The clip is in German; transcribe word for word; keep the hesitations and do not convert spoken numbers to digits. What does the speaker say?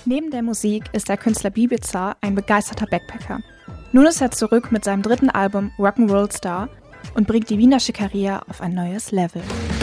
Neben der Musik ist der Künstler Bibiza ein begeisterter Backpacker. Nun ist er zurück mit seinem dritten Album Rock'n'Roll Star und bringt die Wiener Schickeria auf ein neues Level.